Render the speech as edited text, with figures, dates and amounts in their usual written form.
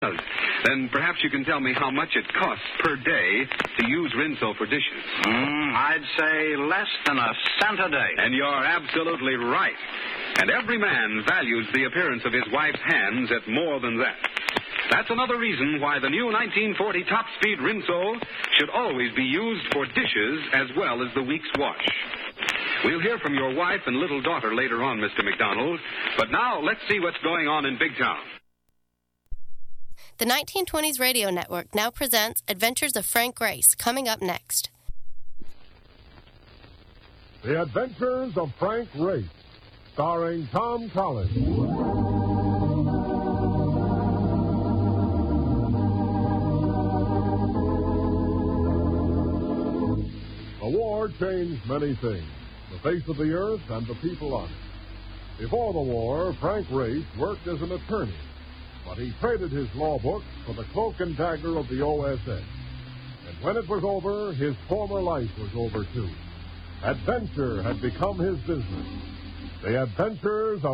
Then perhaps you can tell me how much it costs per day to use Rinso for dishes. I'd say less than a cent a day. And you're absolutely right. And every man values the appearance of his wife's hands at more than that. That's another reason why the new 1940 Top Speed Rinso should always be used for dishes as well as the week's wash. We'll hear from your wife and little daughter later on, Mr. McDonald. But now, let's see what's going on in Big Town. The 1920s Radio Network now presents Adventures of Frank Grace, coming up next. The Adventures of Frank Grace, starring Tom Collins. The war changed many things, the face of the earth and the people on it. Before the war, Frank Grace worked as an attorney, but he traded his law books for the cloak and dagger of the OSS. And when it was over, his former life was over, too. Adventure had become his business. The Adventures of